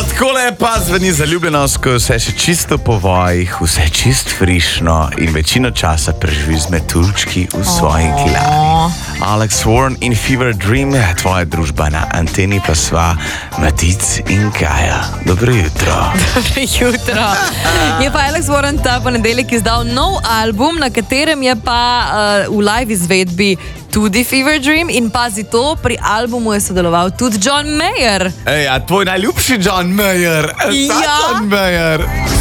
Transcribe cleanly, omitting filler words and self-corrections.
Takole pa zveni zaljubljenost, ko vse še čisto po vojih, vse čist frišno in večino časa preživi z metuljčki v svoji kilani. Alex Warren in Fever Dream, tvoja družba na anteni pa sva Matic in Kaja. Dobro jutro. Dobro jutro. Je pa Alex Warren ta ponedeljek izdal nov album, na katerem je pa v live izvedbi tudi Fever Dream in pazi to, pri albumu je sodeloval tudi John Mayer. Ej, a tvoj najljubši John Mayer? Ja. John Mayer.